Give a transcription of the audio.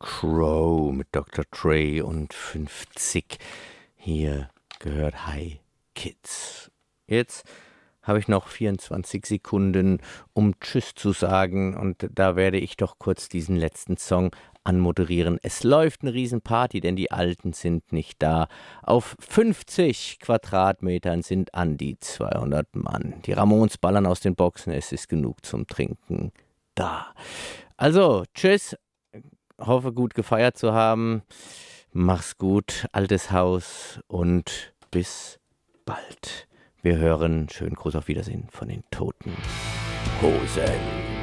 Crow mit Dr. Dre und 50. Hier gehört Hi Kids. Jetzt habe ich noch 24 Sekunden, um Tschüss zu sagen, und da werde ich doch kurz diesen letzten Song anmoderieren. Es läuft eine Riesenparty, denn die Alten sind nicht da. Auf 50 Quadratmetern sind an die 200 Mann. Die Ramones ballern aus den Boxen, es ist genug zum Trinken da. Also, tschüss, hoffe gut gefeiert zu haben. Mach's gut, altes Haus, und bis bald. Wir hören, schönen Gruß auf Wiedersehen von den Toten Hosen.